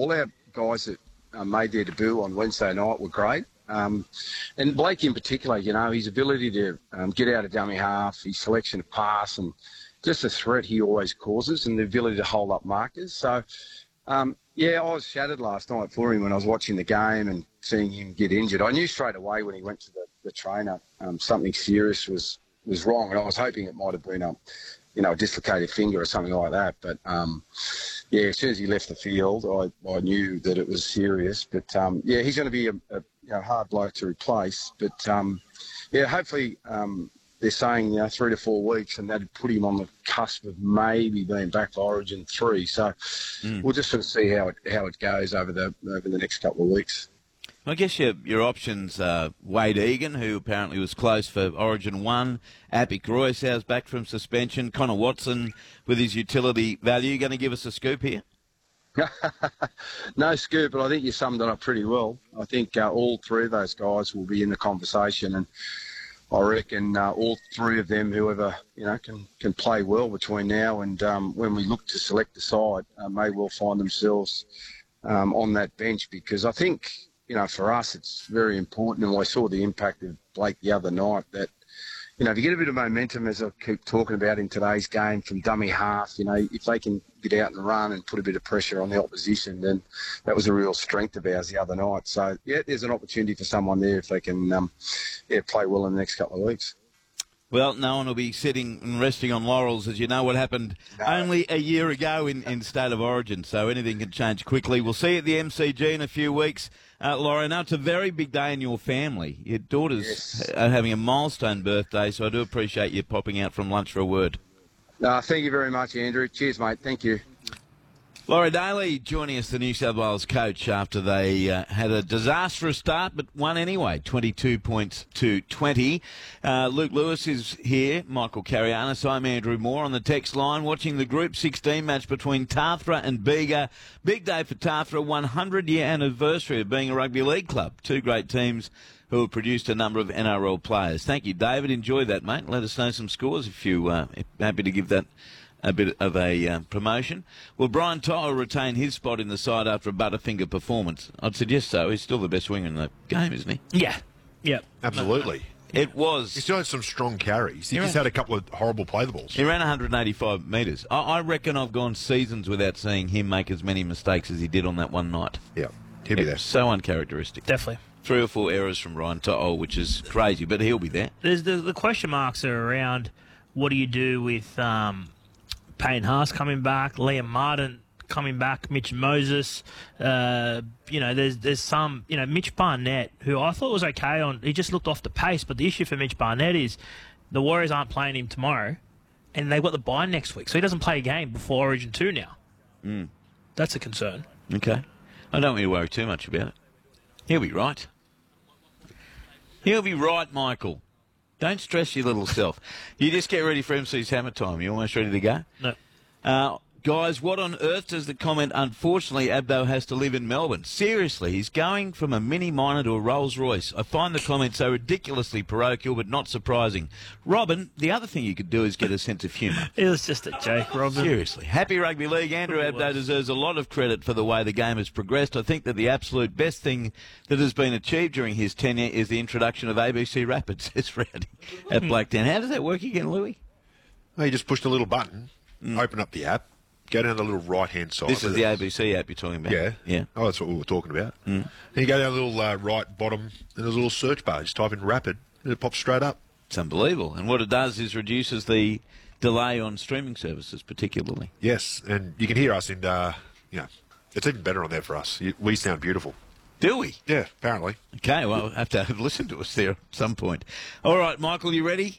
all our guys that made their debut on Wednesday night were great. And Blake in particular, his ability to get out of dummy half, his selection of pass, and just the threat he always causes, and the ability to hold up markers. So, I was shattered last night for him when I was watching the game and seeing him get injured. I knew straight away when he went to the trainer something serious was wrong, and I was hoping it might have been a dislocated finger or something like that. But, as soon as he left the field, I knew that it was serious. But, he's going to be a hard bloke to replace. But, hopefully they're saying 3 to 4 weeks, and that'd put him on the cusp of maybe being back for Origin 3. So we'll just sort of see how it goes over the next couple of weeks. I guess your options are Wade Egan, who apparently was close for Origin 1, Apik Royce's back from suspension, Connor Watson with his utility value. Going to give us a scoop here? No scoop, but I think you summed it up pretty well. I think all three of those guys will be in the conversation, and I reckon all three of them, whoever can play well between now and when we look to select the side, may well find themselves on that bench, because I think for us it's very important, and I saw the impact of Blake the other night, that if you get a bit of momentum, as I keep talking about in today's game, from dummy half, if they can get out and run and put a bit of pressure on the opposition, then that was a real strength of ours the other night. So, there's an opportunity for someone there if they can play well in the next couple of weeks. Well, no one will be sitting and resting on laurels, as you know what happened only a year ago in State of Origin, so anything can change quickly. We'll see you at the MCG in a few weeks. Laurie, I know it's a very big day in your family. Your daughter's having a milestone birthday, so I do appreciate you popping out from lunch for a word. Thank you very much, Andrew. Cheers, mate. Thank you. Laurie Daly joining us, the New South Wales coach, after they had a disastrous start, but won anyway, 22 points to 20. Luke Lewis is here, Michael Carianis. I'm Andrew Moore on the text line, watching the Group 16 match between Tathra and Bega. Big day for Tathra, 100-year anniversary of being a rugby league club. Two great teams who have produced a number of NRL players. Thank you, David. Enjoy that, mate. Let us know some scores if you're happy to give that a bit of a promotion. Will Brian To'o retain his spot in the side after a Butterfinger performance? I'd suggest so. He's still the best winger in the game, isn't he? Yeah. Absolutely. It was. He still had some strong carries. He just had a couple of horrible play the balls. He ran 185 metres. I reckon I've gone seasons without seeing him make as many mistakes as he did on that one night. Yeah, he'll be there. So uncharacteristic. Definitely. 3 or 4 errors from Ryan To'o, which is crazy, but he'll be there. There's the question marks are around what do you do with Payne Haas coming back, Liam Martin coming back, Mitch Moses. There's some, Mitch Barnett, who I thought was okay on. He just looked off the pace, but the issue for Mitch Barnett is the Warriors aren't playing him tomorrow, and they've got the bye next week, so he doesn't play a game before Origin 2 now. That's a concern. Okay. I don't really worry too much about it. He'll be right. He'll be right, Michael. Don't stress your little self. You just get ready for MC's Hammer Time. You almost ready to go? No. Guys, what on earth does the comment, unfortunately, Abdo has to live in Melbourne? Seriously, he's going from a Mini Minor to a Rolls Royce. I find the comment so ridiculously parochial, but not surprising. Robin, the other thing you could do is get a sense of humour. It was just a joke, Robin. Seriously. Happy Rugby League. Andrew Abdo deserves a lot of credit for the way the game has progressed. I think that the absolute best thing that has been achieved during his tenure is the introduction of ABC Rapid, says Rowdy at Blacktown. How does that work again, Louis? Well, you just pushed a little button, open up the app, go down the little right-hand side. This is the ABC app you're talking about? Yeah. Oh, that's what we were talking about. Then you go down the little right bottom, and there's a little search bar. Just type in Rapid, and it pops straight up. It's unbelievable. And what it does is reduces the delay on streaming services, particularly. Yes, and you can hear us in, it's even better on there for us. We sound beautiful. Do we? Yeah, apparently. Okay, well, I'll have to listen to us there at some point. All right, Michael, you ready?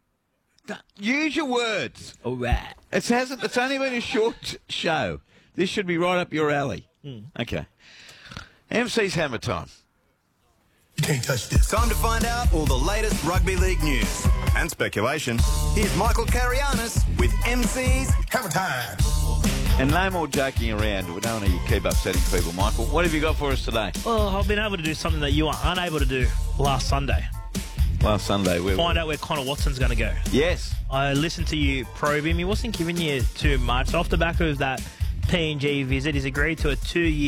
Use your words. All right. It's only been a short show. This should be right up your alley. Okay. MC's Hammer Time. You can't touch this. Time to find out all the latest rugby league news and speculation. Here's Michael Carianis with MC's Hammer Time. And no more joking around. We don't want to keep upsetting people, Michael. What have you got for us today? Well, I've been able to do something that you were unable to do last Sunday. Last Sunday. Find out where Connor Watson's going to go. Yes. I listened to you probe him. He wasn't giving you too much. Off the back of that PNG visit, he's agreed to a 2-year